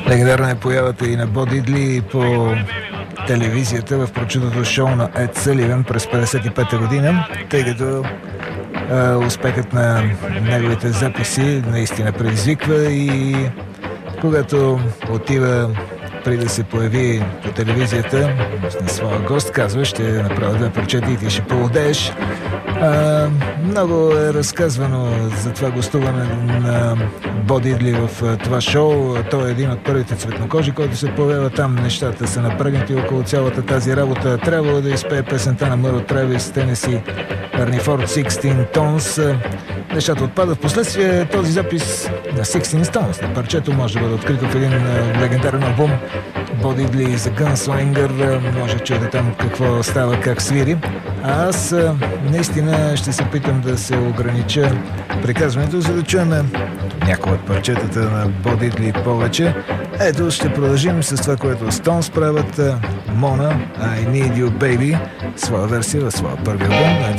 Легендарна е появата и на Бо Дидли по телевизията в прочутото шоу на Ед Съливан през 1955 година, тъй като успехът на неговите записи наистина предизвиква и когато отива преди да се появи по телевизията на своя гост, казва: ще направя 2 парчета и ти ще повладееш. Много е разказвано за това гостуване на Бо Дидли в това шоу. Той е един от първите цветнокожи, който се появява там. Нещата са напрегнати около цялата тази работа. Трябвало да изпее песента на Мъро Тревис, Тенеси, Арнифорд, 16 Tons. Нещата отпадат. Впоследствие този запис на 16 Stones на парчето може да бъде открито в един легендарен албум Бо Дидли за Gunslinger. Може да чуете там какво става, как свири. А аз наистина ще се опитам да се огранича приказването, за да чуем някои от парчетата на Бо Дидли повече. Ето, ще продължим с това, което Stones правят. Mona, I Need You Baby, своя версия в своя първи албум.